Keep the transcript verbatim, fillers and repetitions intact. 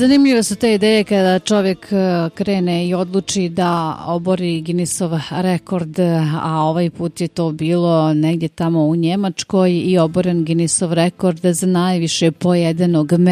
Zanimljive su te ideje kada čovjek krene i odluči da obori Guinnessov rekord, a ovaj put je to bilo negdje tamo u Njemačkoj i oboren Guinnessov rekord za najviše pojedenog mesa